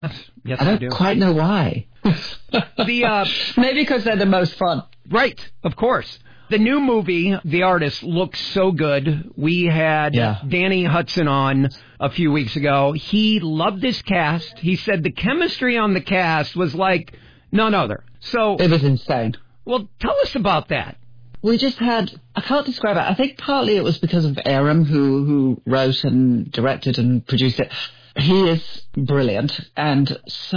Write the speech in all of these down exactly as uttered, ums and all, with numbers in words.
Yes, I don't I do. quite know why. The uh, Maybe because they're the most fun. Right, of course. The new movie, The Artist, looks so good. We had Yeah. Danny Hudson on a few weeks ago. He loved this cast. He said the chemistry on the cast was like none other. So, It was insane. well, tell us about that. We just had, I can't describe it. I think partly it was because of Aram, who, who wrote and directed and produced it. He is brilliant and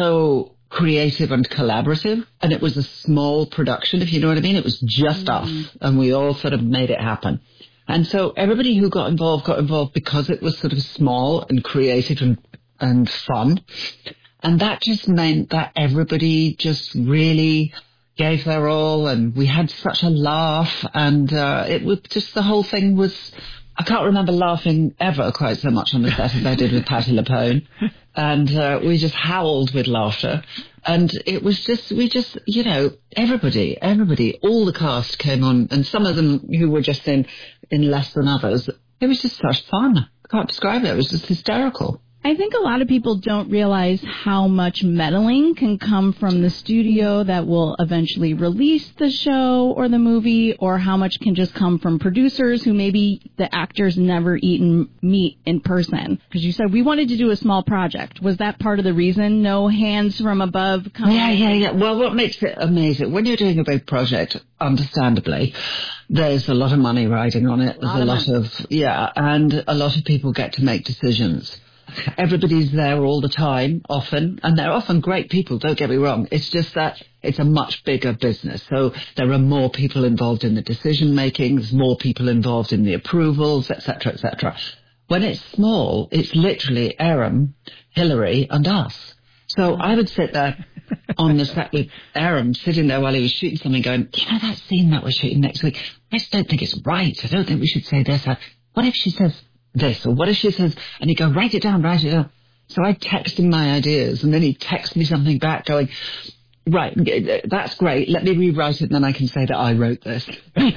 so creative and collaborative. And it was a small production, if you know what I mean. It was just mm. us, and we all sort of made it happen. And so everybody who got involved got involved because it was sort of small and creative and, and fun. And that just meant that everybody just really gave their all, and we had such a laugh, and uh, it was just, the whole thing was, I can't remember laughing ever quite so much on the set as I did with Patti LuPone. And uh, we just howled with laughter. And it was just, we just, you know, everybody, everybody, all the cast came on, and some of them who were just in, in less than others. It was just such fun. I can't describe it. It was just hysterical. I think a lot of people don't realize how much meddling can come from the studio that will eventually release the show or the movie, or how much can just come from producers who maybe the actors never eaten meat in person. Because you said we wanted to do a small project. Was that part of the reason? No hands from above coming? Yeah, yeah, yeah. Well, what makes it amazing, when you're doing a big project, understandably, there's a lot of money riding on it. There's a lot of, yeah, and a lot of people get to make decisions. Everybody's there all the time, often, and they're often great people, don't get me wrong. It's just that it's a much bigger business. So there are more people involved in the decision-making, there's more people involved in the approvals, et cetera, et cetera. When it's small, it's literally Aram, Hillary, and us. So I would sit there on the set with Aram, sitting there while he was shooting something, going, you know that scene that we're shooting next week? I just don't think it's right. I don't think we should say this. What if she says this, or what if she says, and he'd go, write it down, write it down. So I'd text him my ideas, and then he'd text me something back going, right, that's great, let me rewrite it, and then I can say that I wrote this.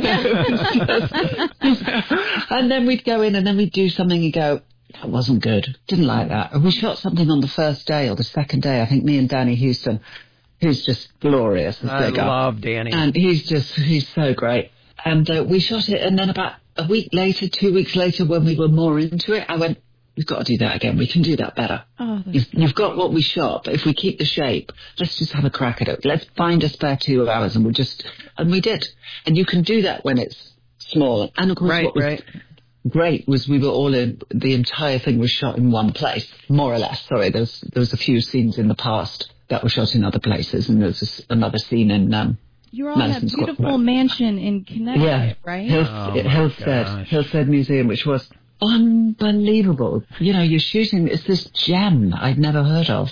And then we'd go in, and then we'd do something and go, that wasn't good, didn't like that. And we shot something on the first day, or the second day, I think me and Danny Houston, who's just glorious. I love Danny. And he's just, he's so great. And uh, we shot it, and then about a week later, two weeks later, when we were more into it, I went, we've got to do that again. We can do that better. Oh, you've, you've got what we shot, but if we keep the shape, let's just have a crack at it. Let's find a spare two hours, and we'll just, and we did. And you can do that when it's small. And of course, right, what was right. great was we were all in, the entire thing was shot in one place, more or less. Sorry, there was, there was a few scenes in the past that were shot in other places, and there was this, another scene in, um, You're all in that beautiful Square. mansion in Connecticut, yeah. right? Hill, oh Hillstead, Hillstead Museum, which was unbelievable. You know, you're shooting, it's this gem I'd never heard of.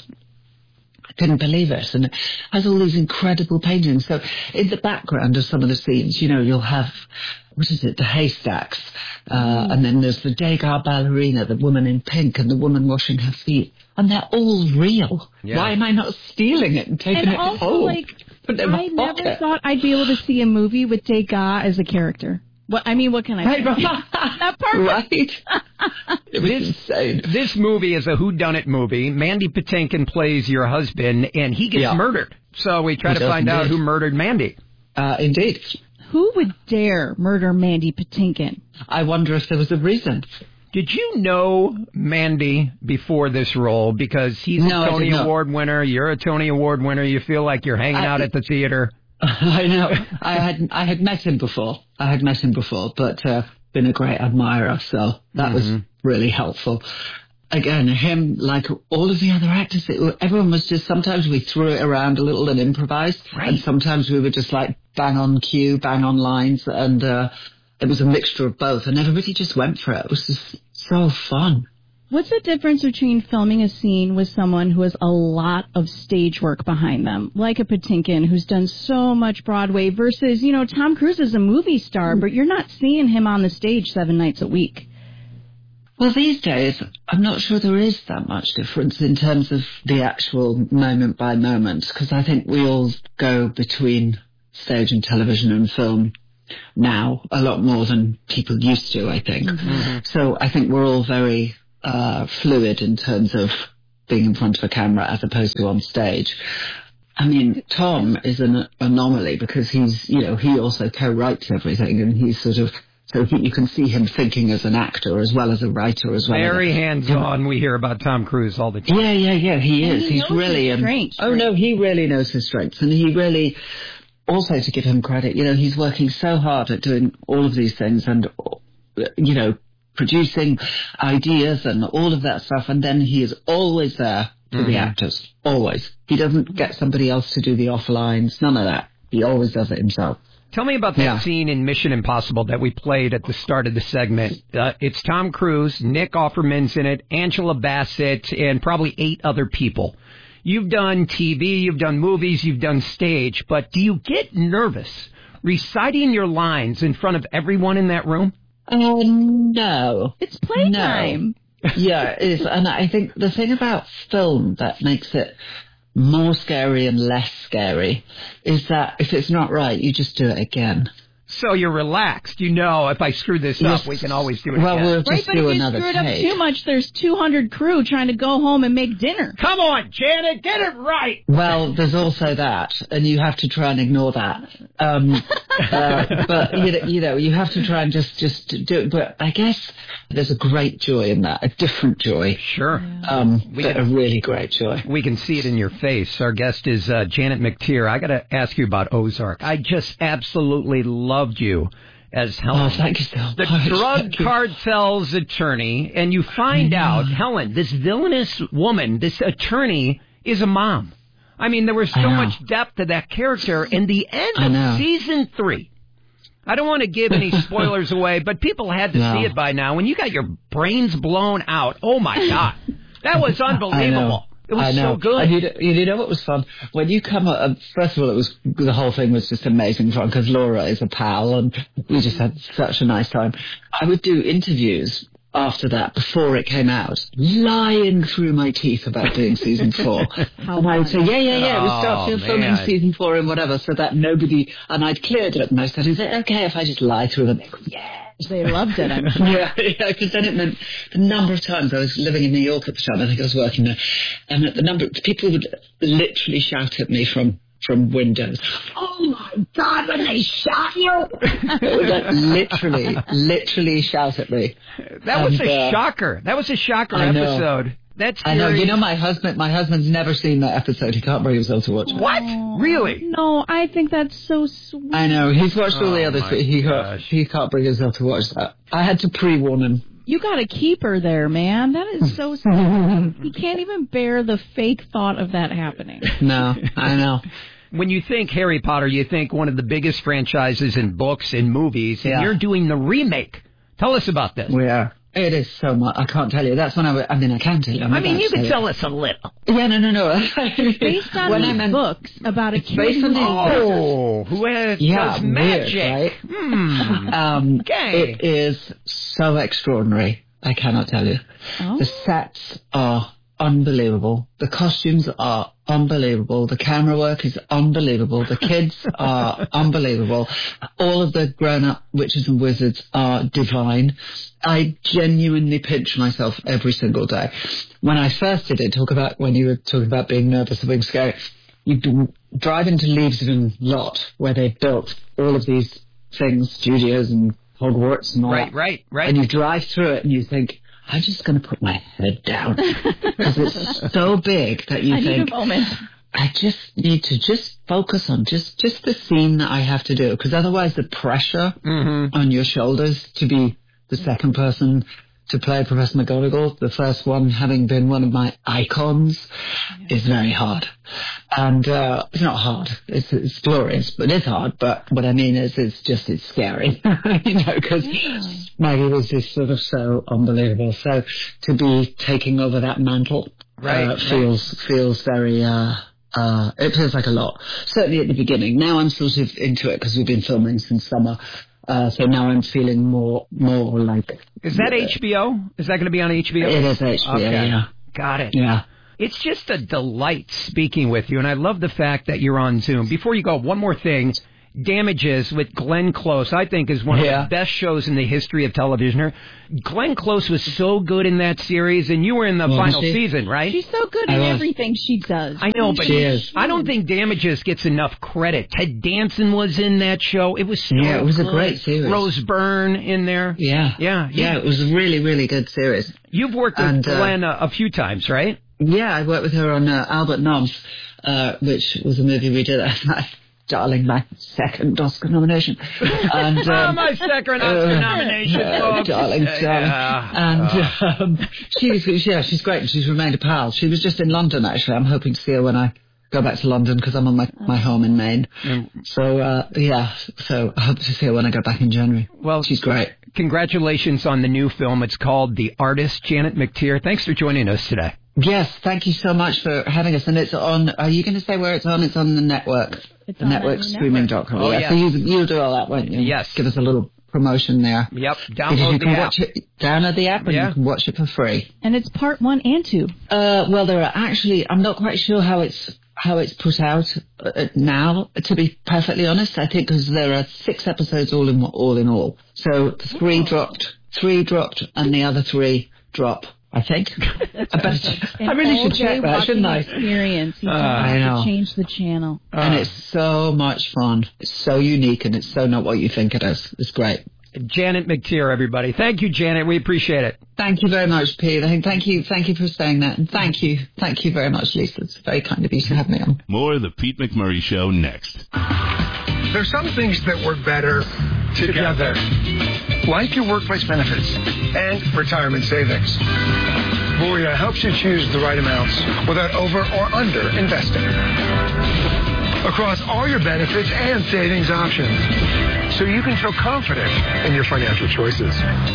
I couldn't believe it. And it has all these incredible paintings. So in the background of some of the scenes, you know, you'll have, what is it, the haystacks. Uh, mm. And then there's the Degas ballerina, the woman in pink, and the woman washing her feet. And they're all real. Yeah. Why am I not stealing it and taking and it also, home? Like, I never thought I'd be able to see a movie with Degas as a character. What I mean, what can I say? That part. Right. It was this, insane. This movie is a whodunit movie. Mandy Patinkin plays your husband, and he gets yeah. murdered. So we try he to find indeed. out who murdered Mandy. Uh, indeed. Who would dare murder Mandy Patinkin? I wonder if there was a reason. Did you know Mandy before this role? Because he's no, a Tony Award winner. You're a Tony Award winner. You feel like you're hanging I, out at the theater. I know. I had I had met him before. I had met him before, but uh, been a great admirer. So that mm-hmm. was really helpful. Again, him, like all of the other actors, it, everyone was just, sometimes we threw it around a little and improvised. Right. And sometimes we were just like bang on cue, bang on lines. And uh, it was a mixture of both. And everybody just went for it. It was just so fun. What's the difference between filming a scene with someone who has a lot of stage work behind them, like a Patinkin who's done so much Broadway, versus, you know, Tom Cruise is a movie star, but you're not seeing him on the stage seven nights a week? Well, these days, I'm not sure there is that much difference in terms of the actual moment by moment, because I think we all go between stage and television and film now a lot more than people used to, I think. Mm-hmm. So I think we're all very uh, fluid in terms of being in front of a camera as opposed to on stage. I mean, Tom is an anomaly because he's, you know, he also co-writes everything, and he's sort of, so he, you can see him thinking as an actor as well as a writer as well. Very as a, hands-on. We hear about Tom Cruise all the time. Yeah, yeah, yeah, he is. He he's really, his strengths, um, oh no, he really knows his strengths, and he really, also to give him credit, you know, he's working so hard at doing all of these things and, you know, producing ideas and all of that stuff, and then he is always there for mm-hmm. the actors, always. He doesn't get somebody else to do the off lines, none of that. He always does it himself. Tell me about that yeah. scene in Mission Impossible that we played at the start of the segment. Uh, it's Tom Cruise, Nick Offerman's in it, Angela Bassett, and probably eight other people. You've done T V, you've done movies, you've done stage, but do you get nervous reciting your lines in front of everyone in that room? Oh, uh, no. It's playtime. No. Yeah, it is. And I think the thing about film that makes it more scary and less scary is that if it's not right, you just do it again. So you're relaxed. You know, if I screw this yes. up, we can always do it well, again. We'll just right, but do if another you screw it take. up too much, there's two hundred crew trying to go home and make dinner. Come on, Janet, get it right. Well, there's also that, and you have to try and ignore that. Um, uh, but, you know, you know, you have to try and just, just do it. But I guess there's a great joy in that, a different joy. Sure. Um, we but can, a really great joy. We can see it in your face. Our guest is uh, Janet McTeer. I got to ask you about Ozark. I just absolutely loved you as Helen, oh, thank you so much. the drug cartel's attorney, and you find out, Helen, this villainous woman, this attorney, is a mom. I mean, there was so much depth to that character. In the end of season three, I don't want to give any spoilers away, but people had to no. see it by now. When you got your brains blown out, oh, my God, that was unbelievable. It was I know. so good. And you, you know what was fun? When you come up, uh, first of all, it was the whole thing was just amazing fun because Laura is a pal and we just had such a nice time. I would do interviews after that, before it came out, lying through my teeth about doing season four. And I would say, yeah, yeah, yeah, we start oh, filming man. season four and whatever, so that nobody, and I'd cleared it, and I said, is it okay if I just lie through them? Yeah. They loved it, I'm sure. Yeah, yeah, because then it meant the number of times I was living in New York at the time, I think I was working there, and the number of people would literally shout at me from from windows, oh my God, when they shot you! It was like literally, literally shout at me. That was and, a uh, shocker. That was a shocker I know. episode. That's I know. You know, my husband. My husband's never seen that episode. He can't bring himself to watch it. What? Oh, really? No, I think that's so sweet. I know. He's watched all oh the others, but he can't, he can't bring himself to watch that. I had to pre-warn him. You got a keeper there, man. That is so sweet. He can't even bear the fake thought of that happening. No, I know. When you think Harry Potter, you think one of the biggest franchises in books and movies, and yeah. you're doing the remake. Tell us about this. We are. It is so much. I can't tell you. That's when I. W- I mean, I can tell you. I'm I mean, you can it. tell us a little. Yeah, no, no, no. Based on when these I meant, books about a kid based who on these Oh, who has yeah, does magic? Weird, right? Hmm. um, okay. It is so extraordinary. I cannot tell you. Oh. The sets are unbelievable. The costumes are unbelievable. The camera work is unbelievable. The kids are unbelievable. All of the grown-up witches and wizards are divine. I genuinely pinch myself every single day. When I first did it, talk about when you were talking about being nervous or being scary, you d- drive into Leavesden Lot where they built all of these things, studios and Hogwarts and all right, that. right, right. And you drive through it and you think, I'm just going to put my head down because it's so big that you I think, need a moment. I just need to just focus on just, just the scene that I have to do, because otherwise the pressure mm-hmm. on your shoulders to be the second person to play Professor McGonagall, the first one having been one of my icons, yeah. is very hard. And uh, it's not hard. It's, it's glorious, but it's hard. But what I mean is it's just, it's scary, you know, because yeah. Maggie was just sort of so unbelievable. So to be taking over that mantle right, uh, feels right. feels very... Uh, Uh, it feels like a lot. Certainly at the beginning. Now I'm sort of into it because we've been filming since summer. Uh, so now I'm feeling more, more like... Is that uh, H B O? Is that going to be on H B O? It is H B O, okay. yeah. Got it. Yeah. It's just a delight speaking with you, and I love the fact that you're on Zoom. Before you go, one more thing. Damages with Glenn Close, I think, is one yeah. of the best shows in the history of television. Glenn Close was so good in that series, and you were in the well, final she, season, right? She's so good in everything she does. I know, but she is. I don't think Damages gets enough credit. Ted Danson was in that show. It was so yeah, it was good. a great series. Rose Byrne in there. Yeah, yeah, yeah. Yeah, it was a really, really good series. You've worked with and, Glenn uh, a, a few times, right? Yeah, I worked with her on uh, Albert Nobbs, uh, which was a movie we did. Darling, my second Oscar nomination. And, um, oh, my second Oscar uh, nomination, uh, darling, darling. Yeah. And um, she's, yeah, she's great, and she's remained a pal. She was just in London, actually. I'm hoping to see her when I go back to London, because I'm on my, my home in Maine. Mm. So, uh, yeah, so I hope to see her when I go back in January. Well, she's great. Congratulations on the new film. It's called The Artist. Janet McTeer, thanks for joining us today. Yes, thank you so much for having us. And it's on, are you going to say where it's on? It's on the network. It's the on network streaming dot com. Oh, yeah. yes. So you, you'll do all that, won't you? Yes. Give us a little promotion there. Yep. Because Download you the can app. watch it, download the app and yeah. you can watch it for free. And it's part one and two. Uh, well, there are actually, I'm not quite sure how it's, how it's put out uh, now, to be perfectly honest. I think because there are six episodes all in all in all. So three oh. dropped, three dropped, and the other three drop. I think. I, better, I really should check that, shouldn't I? Experience. You uh, I know. To change the channel. Uh, and it's so much fun. It's so unique, and it's so not what you think it is. It's great. Janet McTeer, everybody. Thank you, Janet. We appreciate it. Thank you very much, Pete. Thank you, thank you for saying that, and thank you, thank you very much, Lisa. It's very kind of you to have me on. More of the Pete McMurray Show next. There's some things that work better together, like your workplace benefits and retirement savings. Voya helps you choose the right amounts without over or under investing across all your benefits and savings options, so you can feel confident in your financial choices.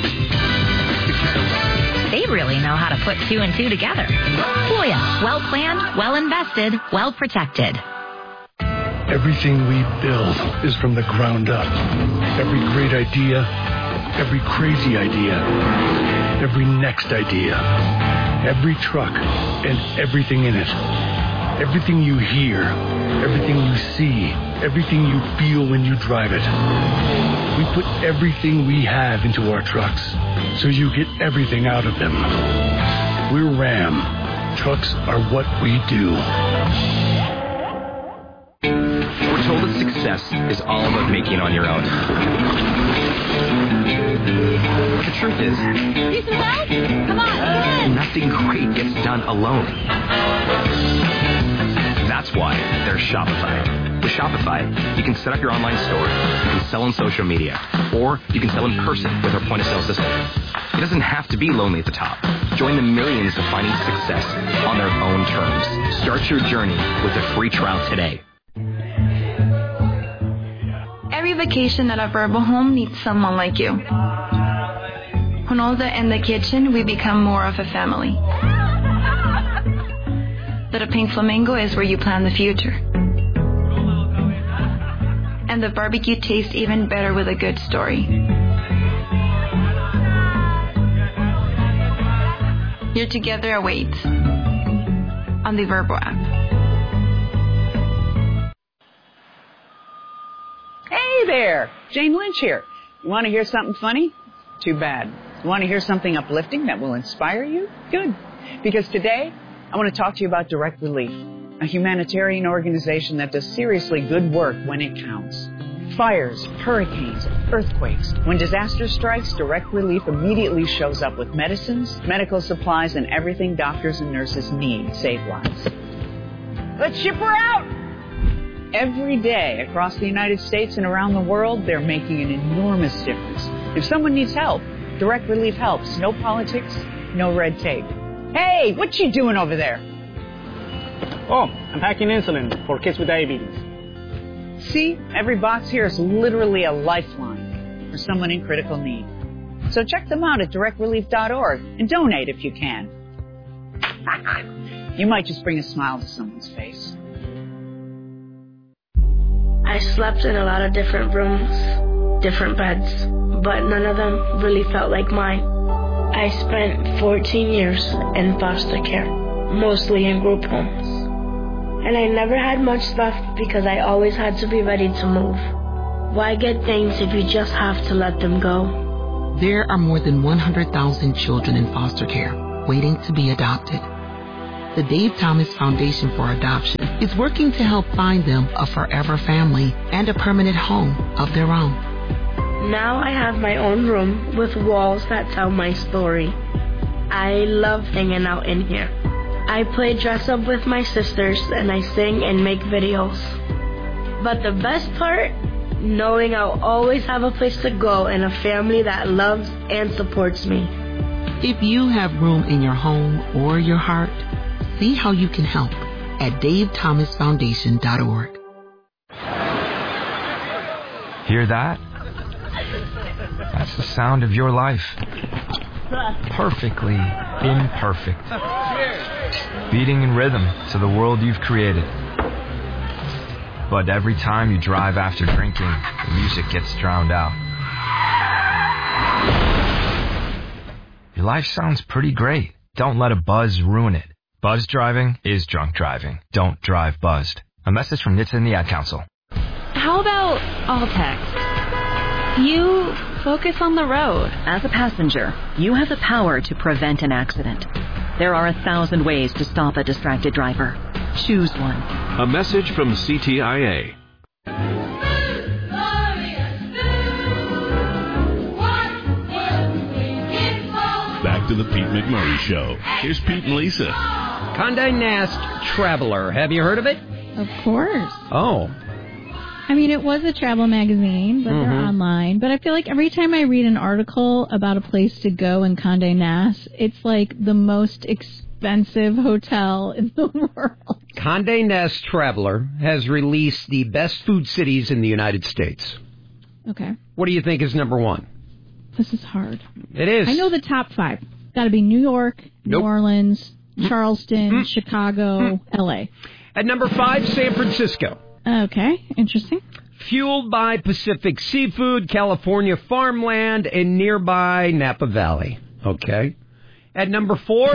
They really know how to put two and two together. Voya, well planned, well invested, well protected. Everything we build is from the ground up. Every great idea, every crazy idea, every next idea, every truck, and everything in it. Everything you hear, everything you see, everything you feel when you drive it. We put everything we have into our trucks, so you get everything out of them. We're Ram. Trucks are what we do. We're told that success is all about making it on your own. But the truth is, need some help? Come on, come on. Nothing great gets done alone. That's why there's Shopify. With Shopify, you can set up your online store, you can sell on social media, or you can sell in person with our point-of-sale system. It doesn't have to be lonely at the top. Join the millions of finding success on their own terms. Start your journey with a free trial today. Every vacation at a Verbo home needs someone like you. Hunolda in the kitchen, we become more of a family. Little Pink Flamingo is where you plan the future. And the barbecue tastes even better with a good story. Your together awaits on the Verbo app. Hey there, Jane Lynch here. You want to hear something funny? Too bad. You want to hear something uplifting that will inspire you? Good. Because today, I want to talk to you about Direct Relief, a humanitarian organization that does seriously good work when it counts. Fires, hurricanes, earthquakes. When disaster strikes, Direct Relief immediately shows up with medicines, medical supplies, and everything doctors and nurses need to save lives. Let's ship her out! Every day across the United States and around the world, they're making an enormous difference. If someone needs help, Direct Relief helps. No politics, no red tape. Hey, what you doing over there? Oh, I'm packing insulin for kids with diabetes. See, every box here is literally a lifeline for someone in critical need. So check them out at direct relief dot org and donate if you can. You might just bring a smile to someone's face. I slept in a lot of different rooms, different beds, but none of them really felt like mine. I spent fourteen years in foster care, mostly in group homes. And I never had much stuff because I always had to be ready to move. Why get things if you just have to let them go? There are more than one hundred thousand children in foster care waiting to be adopted. The Dave Thomas Foundation for Adoption is working to help find them a forever family and a permanent home of their own. Now I have my own room with walls that tell my story. I love hanging out in here. I play dress up with my sisters and I sing and make videos. But the best part? Knowing I'll always have a place to go and a family that loves and supports me. If you have room in your home or your heart, see how you can help at dave thomas foundation dot org. Hear that? That's the sound of your life. Perfectly imperfect. Beating in rhythm to the world you've created. But every time you drive after drinking, the music gets drowned out. Your life sounds pretty great. Don't let a buzz ruin it. Buzz driving is drunk driving. Don't drive buzzed. A message from N H T S A and the Ad Council. How about all text? You focus on the road. As a passenger, you have the power to prevent an accident. There are a thousand ways to stop a distracted driver. Choose one. A message from C T I A. Back to the Pete McMurray Show. Here's Pete and Lisa. Condé Nast Traveler. Have you heard of it? Of course. Oh. I mean, it was a travel magazine, but Mm-hmm. they're online. But I feel like every time I read an article about a place to go in Condé Nast, it's like the most expensive hotel in the world. Condé Nast Traveler has released the best food cities in the United States. Okay. What do you think is number one? This is hard. It is. I know the top five. Got to be New York, Nope. New Orleans, Charleston, Mm. Chicago, L A. At number five, San Francisco. Okay, interesting. Fueled by Pacific seafood, California farmland, and nearby Napa Valley. Okay. At number four,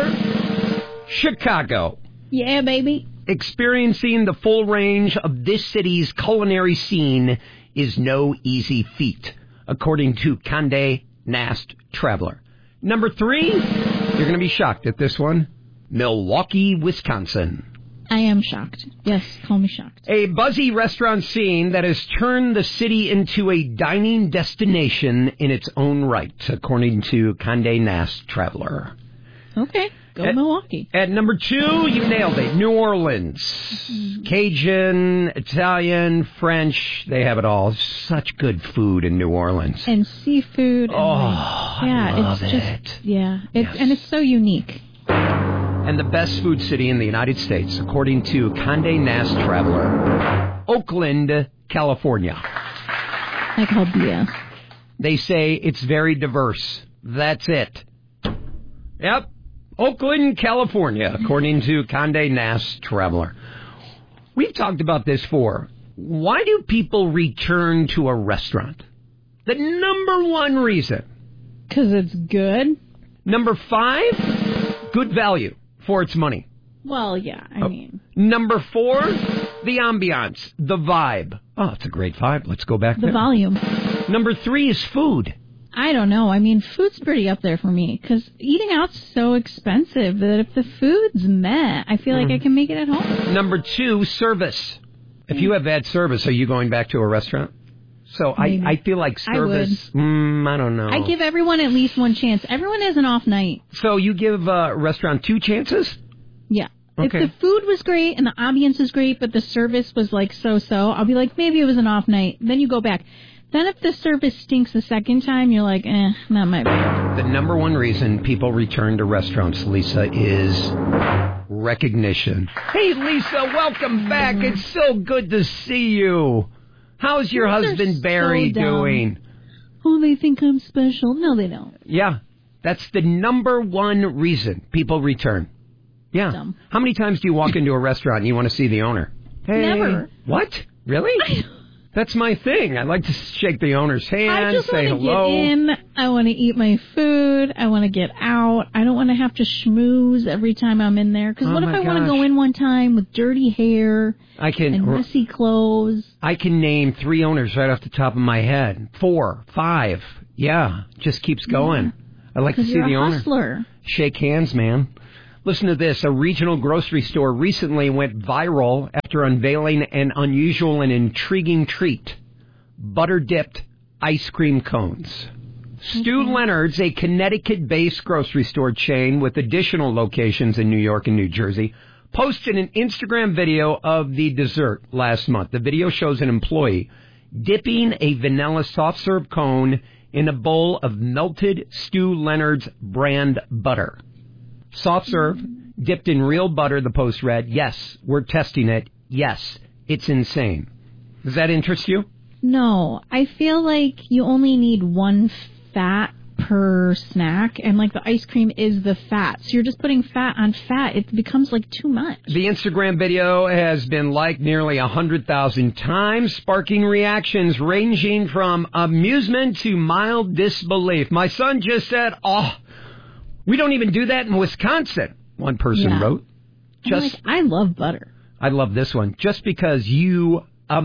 Chicago. Yeah, baby. Experiencing the full range of this city's culinary scene is no easy feat, according to Condé Nast Traveler. Number three, you're going to be shocked at this one, Milwaukee, Wisconsin. I am shocked. Yes, call me shocked. A buzzy restaurant scene that has turned the city into a dining destination in its own right, according to Condé Nast Traveler. Okay, go at, Milwaukee. At number two, you nailed it, New Orleans. Cajun, Italian, French, they have it all. Such good food in New Orleans. And seafood. And Oh, like, yeah, I love it's it. just, yeah, it's, Yes. and it's so unique. And the best food city in the United States, according to Condé Nast Traveler, Oakland, California. I call B S. They say it's very diverse. That's it. Yep. Oakland, California, according to Condé Nast Traveler. We've talked about this before. Why do people return to a restaurant? The number one reason. Because it's good. Number five, good value for its money. Well, yeah, I Oh. mean. Number four, the ambiance, the vibe. Oh, it's a great vibe. Let's go back The there. volume. Number three is food. I don't know. I mean, food's pretty up there for me because eating out's so expensive that if the food's meh, I feel like I can make it at home. Number two, service. If you have bad service, are you going back to a restaurant? So I, Maybe. I feel like I would. service, mm, I don't know. I give everyone at least one chance. Everyone has an off night. So you give a restaurant two chances? Yeah. Okay. If the food was great and the ambience is great, but the service was like so-so, I'll be like, maybe it was an off night. Then you go back. Then if the service stinks the second time, you're like, eh, not my bad. The number one reason people return to restaurants, Lisa, is recognition. Hey, Lisa, welcome back. It's so good to see you. How's your Those are husband Barry so dumb. doing? Oh, they think I'm special. No, they don't. Yeah, that's the number one reason people return. Yeah. Dumb. How many times do you walk into a restaurant and you want to see the owner? Hey. Never. What? Really? That's my thing. I like to shake the owner's hand, I just say want to hello. get in. I want to eat my food. I want to get out. I don't want to have to schmooze every time I'm in there. Because Oh what if my I want to gosh. go in one time with dirty hair I can and messy clothes? I can name three owners right off the top of my head. Four, five. Yeah, just keeps going. I like to 'Cause see you're the a owner. hustler. Shake hands, man. Listen to this. A regional grocery store recently went viral after unveiling an unusual and intriguing treat. Butter-dipped ice cream cones. Stu Leonard's, a Connecticut-based grocery store chain with additional locations in New York and New Jersey, posted an Instagram video of the dessert last month. The video shows an employee dipping a vanilla soft-serve cone in a bowl of melted Stu Leonard's brand butter. Soft serve, dipped in real butter, the post read. Yes, we're testing it. Yes, it's insane. Does that interest you? No, I feel like you only need one fat per snack, and like the ice cream is the fat. So you're just putting fat on fat. It becomes like too much. The Instagram video has been liked nearly one hundred thousand times, sparking reactions ranging from amusement to mild disbelief. My son just said, oh, we don't even do that in Wisconsin, one person Yeah. wrote. Just, Like, I love butter. I love this one. Just because you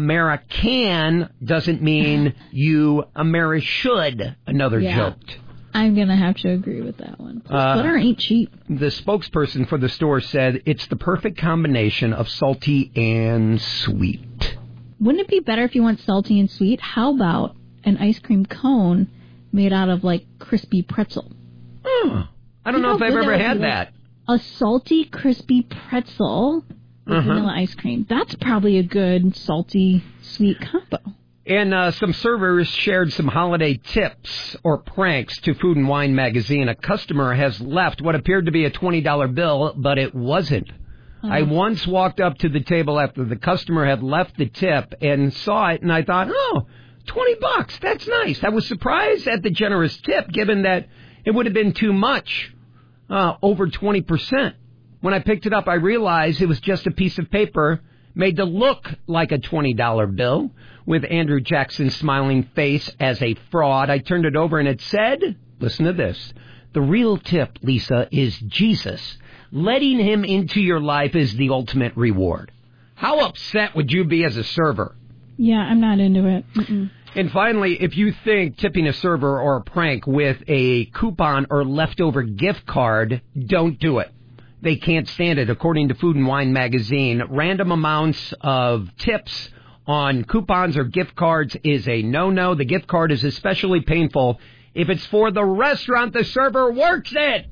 American doesn't mean you Ameri should. Another Yeah. joked. I'm going to have to agree with that one. Plus, Uh, butter ain't cheap. The spokesperson for the store said it's the perfect combination of salty and sweet. Wouldn't it be better if you want salty and sweet? How about an ice cream cone made out of, like, crispy pretzel? Oh, I don't You know if I've good ever would had be, that. like, A salty, crispy pretzel with Uh-huh. vanilla ice cream. That's probably a good salty, sweet combo. And uh, some servers shared some holiday tips or pranks to Food and Wine magazine. A customer has left what appeared to be a twenty dollar bill, but it wasn't. I once walked up to the table after the customer had left the tip and saw it, and I thought, oh, twenty bucks, that's nice. I was surprised at the generous tip, given that it would have been too much, uh, over twenty percent. When I picked it up, I realized it was just a piece of paper made to look like a twenty dollar bill, with Andrew Jackson's smiling face as a fraud. I turned it over and it said, listen to this, the real tip, Lisa, is Jesus. Letting him into your life is the ultimate reward. How upset would you be as a server? Yeah, I'm not into it. Mm-mm. And finally, if you think tipping a server or a prank with a coupon or leftover gift card, don't do it. They can't stand it. According to Food and Wine magazine, random amounts of tips on coupons or gift cards is a no-no. The gift card is especially painful if it's for the restaurant the server works at.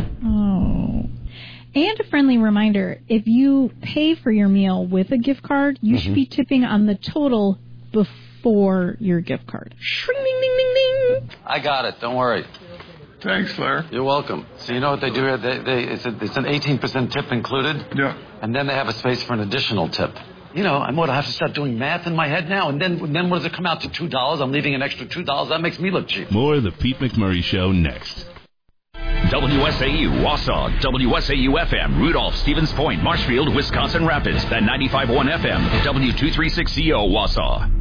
Oh. And a friendly reminder, if you pay for your meal with a gift card, you Mm-hmm. should be tipping on the total before your gift card. I got it. Don't worry. Thanks, Claire. You're welcome. So you know what they do here? They, they, it's, a, it's an eighteen percent tip included. Yeah. And then they have a space for an additional tip. You know, I'm what I have to start doing math in my head now. And then, then what does it come out to? two dollars? I'm leaving an extra two dollars. That makes me look cheap. More of the Pete McMurray Show next. W S A U, Wausau, W S A U F M, Rudolph, Stevens Point, Marshfield, Wisconsin Rapids, and ninety-five point one F M, W two thirty-six C O, Wausau.